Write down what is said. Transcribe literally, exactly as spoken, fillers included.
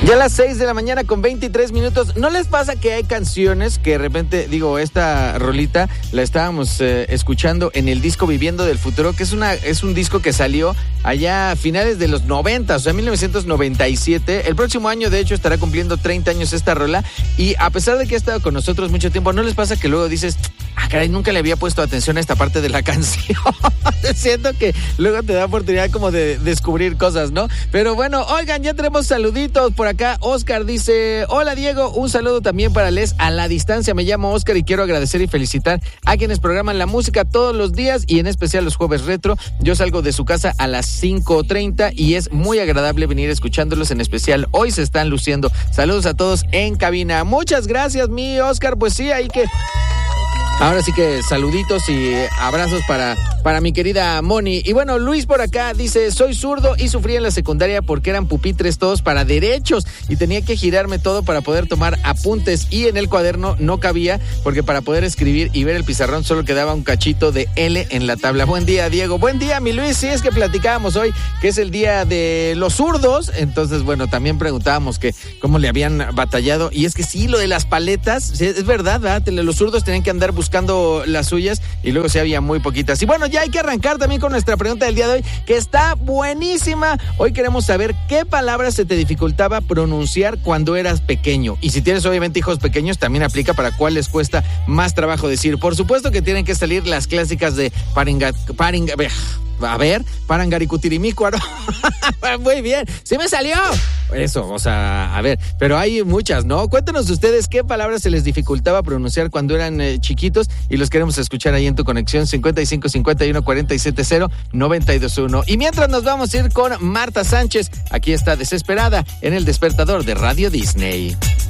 Ya a las seis de la mañana con veintitrés minutos. ¿No les pasa que hay canciones que de repente, digo, esta rolita la estábamos eh, escuchando en el disco Viviendo del Futuro, que es una es un disco que salió allá a finales de los noventa, o sea, mil novecientos noventa y siete. El próximo año, de hecho, estará cumpliendo treinta años esta rola. Y a pesar de que ha estado con nosotros mucho tiempo, ¿no les pasa que luego dices, ah, caray, nunca le había puesto atención a esta parte de la canción? Siento que luego te da oportunidad como de descubrir cosas, ¿no? Pero bueno, oigan, ya tenemos saluditos por acá. Oscar dice, hola Diego, un saludo también para Les a la distancia. Me llamo Oscar y quiero agradecer y felicitar a quienes programan la música todos los días y en especial los jueves retro. Yo salgo de su casa a las cinco treinta y es muy agradable venir escuchándolos, en especial hoy se están luciendo. Saludos a todos en cabina. Muchas gracias, mi Oscar. Pues sí, ahí que... Ahora sí que saluditos y abrazos para, para mi querida Moni. Y bueno, Luis por acá dice, soy zurdo y sufrí en la secundaria porque eran pupitres todos para derechos y tenía que girarme todo para poder tomar apuntes y en el cuaderno no cabía porque para poder escribir y ver el pizarrón solo quedaba un cachito de L en la tabla. Buen día, Diego. Buen día, mi Luis. Sí, es que platicábamos hoy que es el día de los zurdos. Entonces, bueno, también preguntábamos que cómo le habían batallado. Y es que sí, lo de las paletas, es verdad, ¿verdad? Los zurdos tenían que andar buscando buscando las suyas y luego sí había muy poquitas. Y bueno, ya hay que arrancar también con nuestra pregunta del día de hoy, que está buenísima. Hoy queremos saber qué palabras se te dificultaba pronunciar cuando eras pequeño. Y si tienes obviamente hijos pequeños, también aplica para cuál les cuesta más trabajo decir. Por supuesto que tienen que salir las clásicas de paringa, paringa, a ver, Parangaricutirimícuaro. Muy bien, sí me salió. Eso, o sea, a ver, pero hay muchas, ¿no? Cuéntanos ustedes qué palabras se les dificultaba pronunciar cuando eran eh, chiquitos y los queremos escuchar ahí en tu conexión cincuenta y cinco cincuenta y uno cuarenta y siete cero noventa y dos uno. Y mientras nos vamos a ir con Marta Sánchez, aquí está Desesperada en el despertador de Radio Disney.